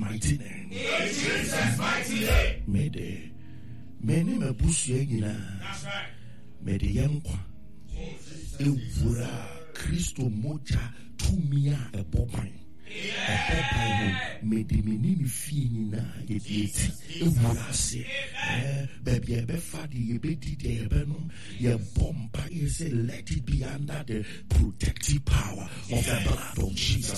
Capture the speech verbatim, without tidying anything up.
mighty name. In Jesus' mighty name. May the many me busu nyina. That's right. May the yankwa. Ewura Kristo moja tumia ebopan. Ebopan me de menini fi nyina yeti ewura se. Eh baby ebe fa di ebe di de ebe no ye bomba is let it be under the protective power of the blood of Jesus